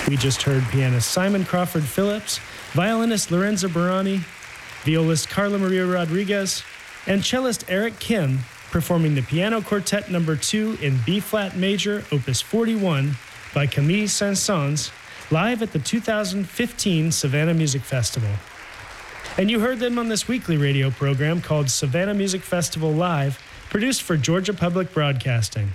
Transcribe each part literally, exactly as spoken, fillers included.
We just heard pianist Simon Crawford Phillips, violinist Lorenzo Barani, violist Carla Maria Rodriguez, and cellist Eric Kim performing the Piano Quartet Number two in B-flat major, Opus forty-one, by Camille Saint-Saëns, live at the two thousand fifteen Savannah Music Festival. And you heard them on this weekly radio program called Savannah Music Festival Live, produced for Georgia Public Broadcasting.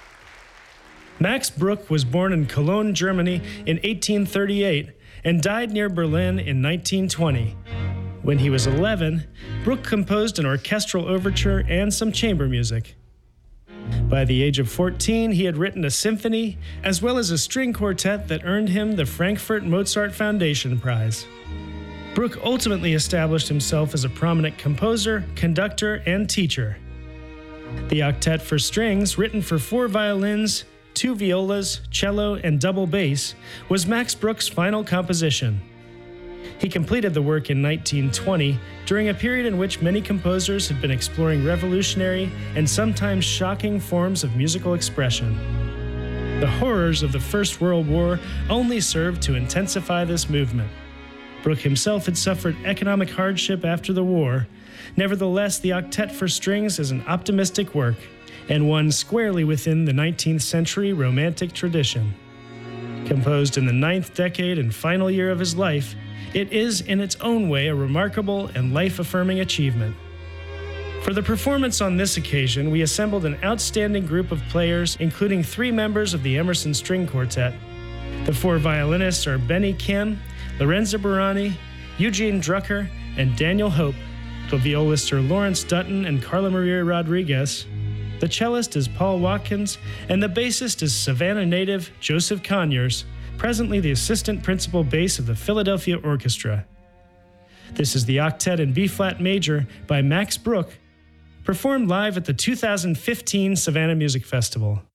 Max Bruch was born in Cologne, Germany in eighteen thirty-eight and died near Berlin in nineteen twenty. When he was eleven, Bruch composed an orchestral overture and some chamber music. By the age of fourteen, he had written a symphony as well as a string quartet that earned him the Frankfurt Mozart Foundation Prize. Bruch ultimately established himself as a prominent composer, conductor, and teacher. The Octet for Strings, written for four violins, two violas, cello, and double bass, was Max Bruch's final composition. He completed the work in nineteen twenty, during a period in which many composers had been exploring revolutionary and sometimes shocking forms of musical expression. The horrors of the First World War only served to intensify this movement. Bruch himself had suffered economic hardship after the war. Nevertheless, the Octet for Strings is an optimistic work, and one squarely within the nineteenth century Romantic tradition. Composed in the ninth decade and final year of his life, it is in its own way a remarkable and life-affirming achievement. For the performance on this occasion, we assembled an outstanding group of players, including three members of the Emerson String Quartet. The four violinists are Benny Kim, Lorenzo Barani, Eugene Drucker, and Daniel Hope. The violists are Lawrence Dutton and Carla Maria Rodriguez. The cellist is Paul Watkins, and the bassist is Savannah native Joseph Conyers, presently the assistant principal bass of the Philadelphia Orchestra. This is the Octet in B-flat major by Max Bruch, performed live at the two thousand fifteen Savannah Music Festival.